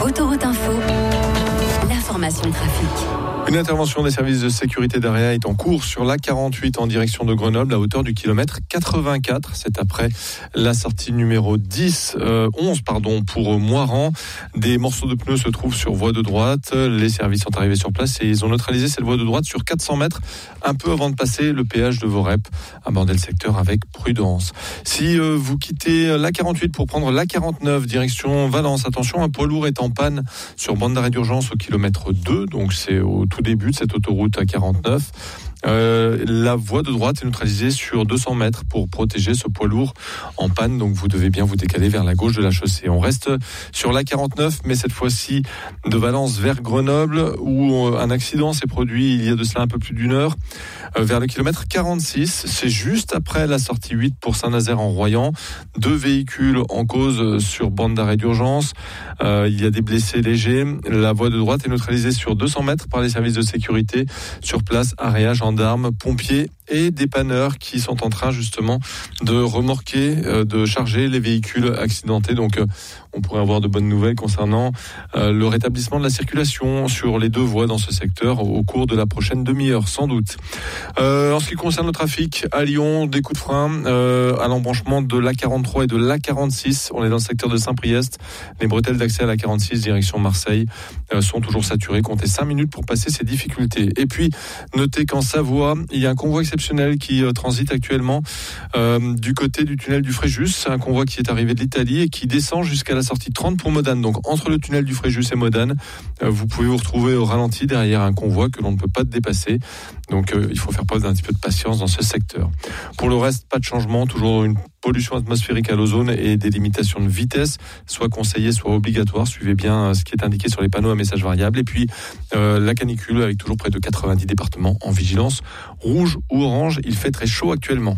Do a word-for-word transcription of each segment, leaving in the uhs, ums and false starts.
Autoroute Info, l'information trafic. Une intervention des services de sécurité d'Area est en cours sur l'A quarante-huit en direction de Grenoble à hauteur du kilomètre quatre-vingt-quatre. C'est après la sortie numéro dix, euh, onze pardon, pour Moirans. Des morceaux de pneus se trouvent sur voie de droite. Les services sont arrivés sur place et ils ont neutralisé cette voie de droite sur quatre cents mètres, un peu avant de passer le péage de Vorep. Abordez le secteur avec prudence. Si euh, vous quittez l'A quarante-huit pour prendre l'A quarante-neuf direction Valence, attention, un poids lourd est en panne sur bande d'arrêt d'urgence au kilomètre deux, donc c'est au tout début de cette autoroute A quarante-neuf. Euh, la voie de droite est neutralisée sur deux cents mètres pour protéger ce poids lourd en panne, donc vous devez bien vous décaler vers la gauche de la chaussée. On reste sur l'A quarante-neuf, mais cette fois-ci de Valence vers Grenoble, où un accident s'est produit il y a de cela un peu plus d'une heure, euh, vers le kilomètre quarante-six. C'est juste après la sortie huit pour Saint-Nazaire en Royan. Deux véhicules en cause sur bande d'arrêt d'urgence. Euh, il y a des blessés légers. La voie de droite est neutralisée sur deux cents mètres par les services de sécurité. Sur place, Area, gendarmes, pompiers et dépanneurs qui sont en train justement de remorquer, euh, de charger les véhicules accidentés. Donc euh, on pourrait avoir de bonnes nouvelles concernant euh, le rétablissement de la circulation sur les deux voies dans ce secteur au cours de la prochaine demi-heure sans doute. Euh, en ce qui concerne le trafic, à Lyon, des coups de frein euh, à l'embranchement de l'A quarante-trois et de l'A quarante-six. On est dans le secteur de Saint-Priest. Les bretelles d'accès à l'A quarante-six direction Marseille euh, sont toujours saturées. Comptez cinq minutes pour passer ces difficultés. Et puis, notez qu'en Savoie, il y a un convoi exceptionnel qui euh, transite actuellement euh, du côté du tunnel du Fréjus. C'est un convoi qui est arrivé de l'Italie et qui descend jusqu'à la sortie trente pour Modane. Donc entre le tunnel du Fréjus et Modane, euh, vous pouvez vous retrouver au ralenti derrière un convoi que l'on ne peut pas dépasser. Donc euh, il faut faire preuve d'un petit peu de patience dans ce secteur. Pour le reste, pas de changement, toujours une pollution atmosphérique à l'ozone et des limitations de vitesse, soit conseillées, soit obligatoires. Suivez bien ce qui est indiqué sur les panneaux à messages variables. Et puis euh, la canicule avec toujours près de quatre-vingt-dix départements en vigilance rouge ou orange. Il fait très chaud actuellement.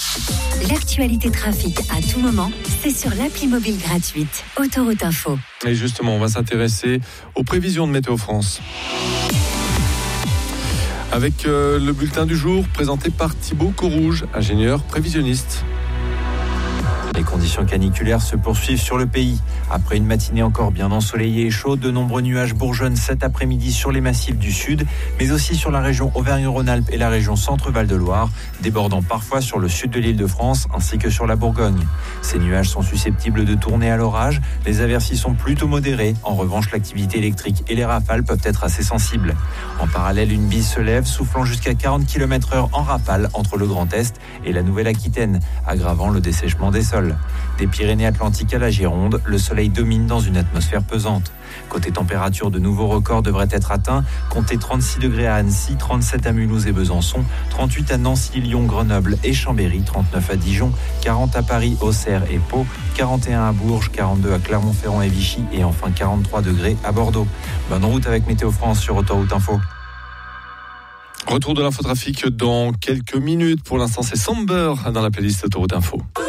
L'actualité trafic à tout moment, c'est sur l'appli mobile gratuite Autoroute Info. Et justement, on va s'intéresser aux prévisions de Météo France. Avec euh, le bulletin du jour présenté par Thibaut Corouge, ingénieur prévisionniste. Les conditions caniculaires se poursuivent sur le pays. Après une matinée encore bien ensoleillée et chaude, de nombreux nuages bourgeonnent cet après-midi sur les massifs du sud, mais aussi sur la région Auvergne-Rhône-Alpes et la région Centre-Val de Loire, débordant parfois sur le sud de l'Île-de-France ainsi que sur la Bourgogne. Ces nuages sont susceptibles de tourner à l'orage. Les aversis sont plutôt modérés. En revanche, l'activité électrique et les rafales peuvent être assez sensibles. En parallèle, une bise se lève, soufflant jusqu'à quarante kilomètres heure en rafale entre le Grand Est et la Nouvelle-Aquitaine, aggravant le dessèchement des sols. Des Pyrénées-Atlantiques à la Gironde, le soleil domine dans une atmosphère pesante. Côté température, de nouveaux records devraient être atteints. Comptez trente-six degrés à Annecy, trente-sept à Mulhouse et Besançon, trente-huit à Nancy, Lyon, Grenoble et Chambéry, trente-neuf à Dijon, quarante à Paris, Auxerre et Pau, quarante et un à Bourges, quarante-deux à Clermont-Ferrand et Vichy et enfin quarante-trois degrés à Bordeaux. Bonne route avec Météo France sur Autoroute Info. Retour de l'infotrafic dans quelques minutes. Pour l'instant, c'est Somber dans la playlist Autoroute Info.